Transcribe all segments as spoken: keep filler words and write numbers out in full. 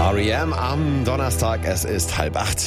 R E M am Donnerstag, es ist halb acht.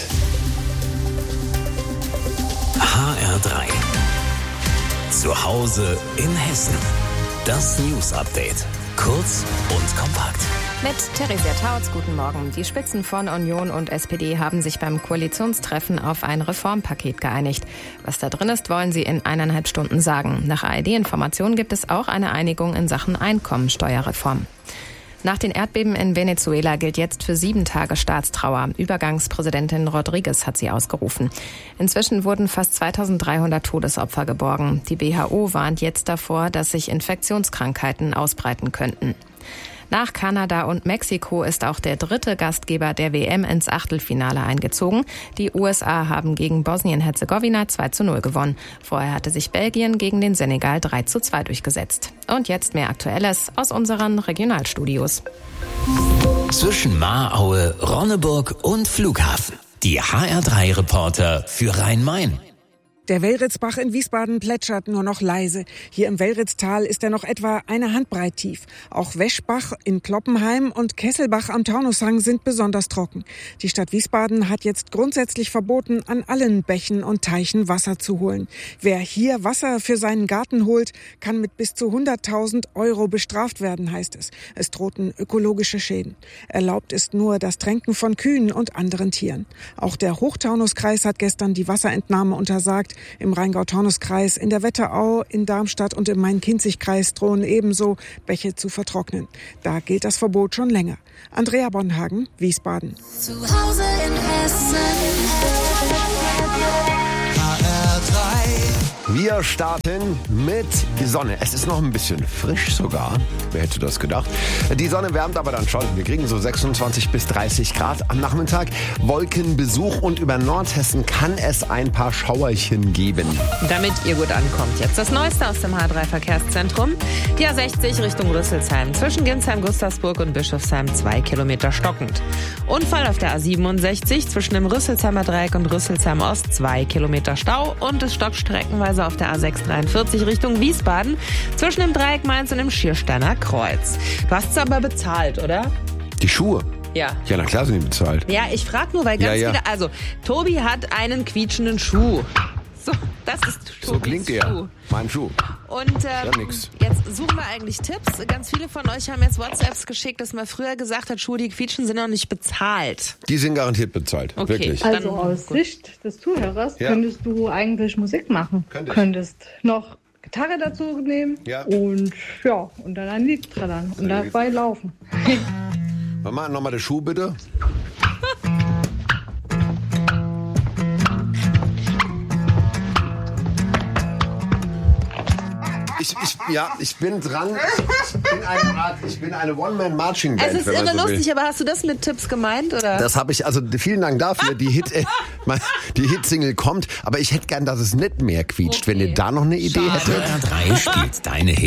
H R drei. Zu Hause in Hessen. Das News Update. Kurz und kompakt. Mit Theresia Tautz, guten Morgen. Die Spitzen von Union und S P D haben sich beim Koalitionstreffen auf ein Reformpaket geeinigt. Was da drin ist, wollen sie in eineinhalb Stunden sagen. Nach A R D-Informationen gibt es auch eine Einigung in Sachen Einkommensteuerreform. Nach den Erdbeben in Venezuela gilt jetzt für sieben Tage Staatstrauer. Übergangspräsidentin Rodriguez hat sie ausgerufen. Inzwischen wurden fast zweitausenddreihundert Todesopfer geborgen. Die W H O warnt jetzt davor, dass sich Infektionskrankheiten ausbreiten könnten. Nach Kanada und Mexiko ist auch der dritte Gastgeber der W M ins Achtelfinale eingezogen. Die U S A haben gegen Bosnien-Herzegowina zwei zu null gewonnen. Vorher hatte sich Belgien gegen den Senegal drei zu zwei durchgesetzt. Und jetzt mehr Aktuelles aus unseren Regionalstudios. Zwischen Mahraue, Ronneburg und Flughafen. Die H R drei Reporter für Rhein-Main. Der Wellritzbach in Wiesbaden plätschert nur noch leise. Hier im Wellritztal ist er noch etwa eine Handbreit tief. Auch Weschbach in Kloppenheim und Kesselbach am Taunushang sind besonders trocken. Die Stadt Wiesbaden hat jetzt grundsätzlich verboten, an allen Bächen und Teichen Wasser zu holen. Wer hier Wasser für seinen Garten holt, kann mit bis zu hunderttausend Euro bestraft werden, heißt es. Es drohten ökologische Schäden. Erlaubt ist nur das Tränken von Kühen und anderen Tieren. Auch der Hochtaunuskreis hat gestern die Wasserentnahme untersagt. Im Rheingau-Taunus-Kreis, in der Wetterau, in Darmstadt und im Main-Kinzig-Kreis drohen ebenso Bäche zu vertrocknen. Da gilt das Verbot schon länger. Andrea Bonhagen, Wiesbaden. Zu Hause in Hessen. H R drei. Wir starten mit Sonne. Es ist noch ein bisschen frisch sogar. Wer hätte das gedacht? Die Sonne wärmt aber dann schon. Wir kriegen so sechsundzwanzig bis dreißig Grad am Nachmittag. Wolkenbesuch und über Nordhessen kann es ein paar Schauerchen geben. Damit ihr gut ankommt, jetzt das Neueste aus dem H drei Verkehrszentrum. Die A sechzig Richtung Rüsselsheim. Zwischen Ginsheim, Gustavsburg und Bischofsheim zwei Kilometer stockend. Unfall auf der A siebenundsechzig zwischen dem Rüsselsheimer Dreieck und Rüsselsheim Ost zwei Kilometer Stau. Und es stockt streckenweise auf der A sechs dreiundvierzig Richtung Wiesbaden zwischen dem Dreieck Mainz und dem Schiersteiner Kreuz. Du hast es aber bezahlt, oder? Die Schuhe? Ja. Ja, na klar sind die bezahlt. Ja, ich frage nur, weil ganz Ja, ja. viele... Also, Tobi hat einen quietschenden Schuh. So, das ist Tobis So klingt er. Schuh. Mein Schuh. Und ähm, Ja, nix. jetzt suchen wir eigentlich Tipps. Ganz viele von euch haben jetzt WhatsApps geschickt, dass man früher gesagt hat, Schuhe, die quietschen, sind noch nicht bezahlt. Die sind garantiert bezahlt. Okay. Wirklich. Dann- Also aus gut. Sicht des Zuhörers Ja. könntest du eigentlich Musik machen. Könnte ich. Könntest noch Gitarre dazu nehmen Ja. und ja, und dann ein Lied trällern und Sehr gut. dabei laufen. Mama, nochmal den Schuh bitte. Ich, ich, ja, ich bin dran. Ich bin eine Art, ich bin eine One-Man-Marching-Band. Es ist wenn man irre so will. lustig, aber hast du das mit Tipps gemeint, oder? Das habe ich, also vielen Dank dafür. Die Hit, äh, die Hitsingle kommt, aber ich hätte gern, dass es nicht mehr quietscht. Okay. Wenn ihr da noch eine Idee Schade. hättet. H R drei spielt deine Hits.